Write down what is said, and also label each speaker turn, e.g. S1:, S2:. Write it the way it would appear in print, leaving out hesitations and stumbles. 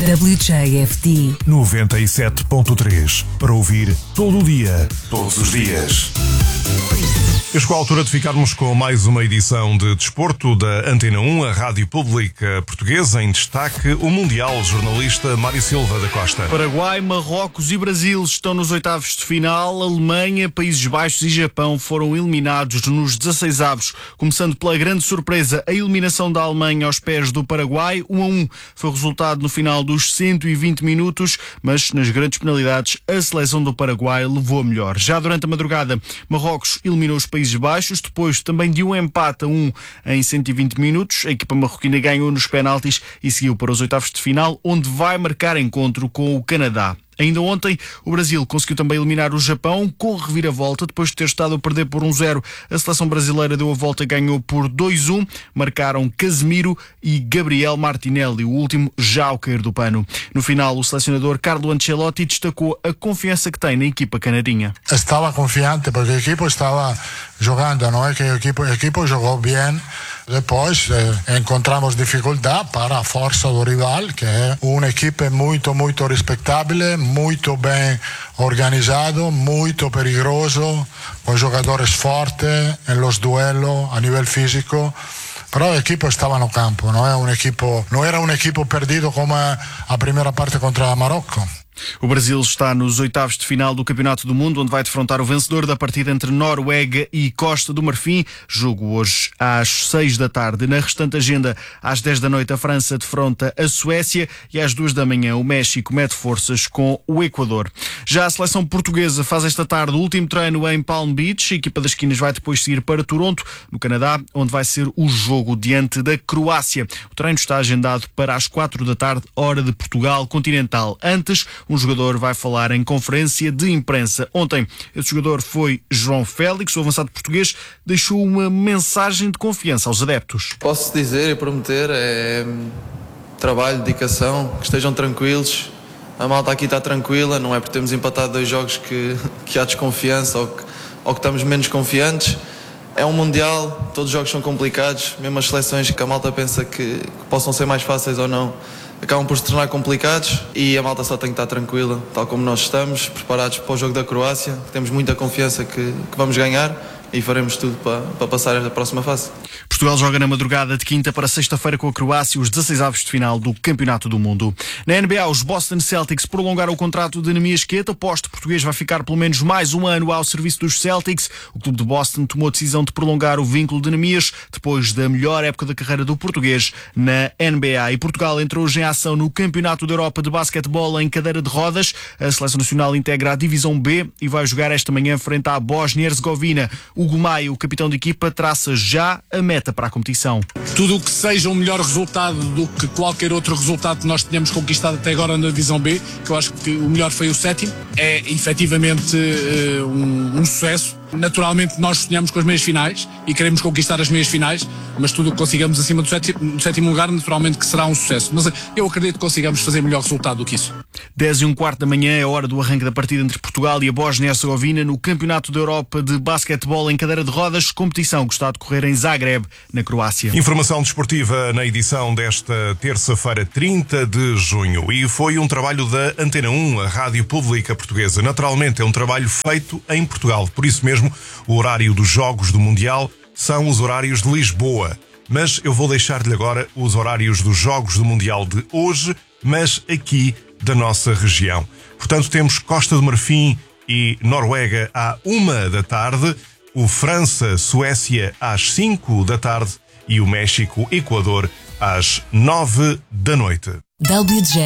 S1: WJFD
S2: 97.3 para ouvir todo o dia, todos os dias. Chegou a altura de ficarmos com mais uma edição de Desporto da Antena 1, a Rádio Pública Portuguesa. Em destaque, o Mundial, jornalista Mário Silva da Costa.
S3: Paraguai, Marrocos e Brasil estão nos oitavos de final. Alemanha, Países Baixos e Japão foram eliminados nos 16avos. Começando pela grande surpresa, a eliminação da Alemanha aos pés do Paraguai. 1-1 foi o resultado no final dos 120 minutos, mas nas grandes penalidades a seleção do Paraguai levou a melhor. Já durante a madrugada, Marrocos eliminou os Países Baixos, depois também de um empate a 1 em 120 minutos. A equipa marroquina ganhou nos penaltis e seguiu para os oitavos de final, onde vai marcar encontro com o Canadá. Ainda ontem, o Brasil conseguiu também eliminar o Japão com reviravolta. Depois de ter estado a perder por 1-0, a seleção brasileira deu a volta e ganhou por 2-1. Marcaram Casemiro e Gabriel Martinelli, o último já ao cair do pano. No final, o selecionador Carlo Ancelotti destacou a confiança que tem na equipa canarinha.
S4: Estava confiante porque a equipa estava jogando, não é que a equipa jogou bem. Depois encontramos dificuldade para a força do rival, que é uma equipe muito respeitável, muito bem organizado, muito perigoso, com jogadores fortes nos duelos a nível físico. Però l'equipo stava no campo, non era un equipo perdido como a primeira parte contra Marrocos.
S3: O Brasil está nos oitavos de final do Campeonato do Mundo, onde vai defrontar o vencedor da partida entre Noruega e Costa do Marfim. Jogo hoje às 6 da tarde. Na restante agenda, às 10 da noite, a França defronta a Suécia e às 2 da manhã o México mete forças com o Equador. Já a seleção portuguesa faz esta tarde o último treino em Palm Beach. A equipa das esquinas vai depois seguir para Toronto, no Canadá, onde vai ser o jogo diante da Croácia. O treino está agendado para às 4 da tarde, hora de Portugal continental. Antes, um jogador vai falar em conferência de imprensa. Ontem, esse jogador foi João Félix, o avançado português, deixou uma mensagem de confiança aos adeptos.
S5: Posso dizer e prometer, trabalho, dedicação, que estejam tranquilos. A malta aqui está tranquila, não é por termos empatado 2 jogos que há desconfiança ou que estamos menos confiantes. É um Mundial, todos os jogos são complicados, mesmo as seleções que a malta pensa que possam ser mais fáceis ou não, acabam por se tornar complicados e a malta só tem que estar tranquila, tal como nós estamos, preparados para o jogo da Croácia, temos muita confiança que vamos ganhar e faremos tudo para passar a próxima fase.
S3: Portugal joga na madrugada de quinta para sexta-feira com a Croácia os 16avos de final do Campeonato do Mundo. Na NBA, os Boston Celtics prolongaram o contrato de Neemias Queta. O poste português vai ficar pelo menos mais um ano ao serviço dos Celtics. O clube de Boston tomou a decisão de prolongar o vínculo de Neemias depois da melhor época da carreira do português na NBA. E Portugal entrou hoje em ação no Campeonato da Europa de Basquetebol em cadeira de rodas. A Seleção Nacional integra a Divisão B e vai jogar esta manhã frente à Bósnia e Herzegovina. Hugo Maia, o capitão de equipa, traça já a meta para a competição.
S6: Tudo o que seja um melhor resultado do que qualquer outro resultado que nós tenhamos conquistado até agora na Divisão B, que eu acho que o melhor foi o 7º, é efetivamente um sucesso. Naturalmente nós sonhamos com as meias finais e queremos conquistar as meias finais, mas tudo o que consigamos acima do 7º lugar naturalmente que será um sucesso, mas eu acredito que consigamos fazer melhor resultado do que isso.
S3: 10h15 da manhã é a hora do arranque da partida entre Portugal e a Bósnia e Herzegovina no Campeonato da Europa de Basquetebol em cadeira de rodas, competição que está a decorrer em Zagreb, na Croácia.
S2: Informação desportiva na edição desta terça-feira, 30 de junho. E foi um trabalho da Antena 1, a Rádio Pública Portuguesa. Naturalmente é um trabalho feito em Portugal, por isso mesmo o horário dos Jogos do Mundial são os horários de Lisboa. Mas eu vou deixar-lhe agora os horários dos Jogos do Mundial de hoje, mas aqui da nossa região. Portanto, temos Costa do Marfim e Noruega à 1 da tarde, o França-Suécia às 5 da tarde e o México-Equador às 9 da noite.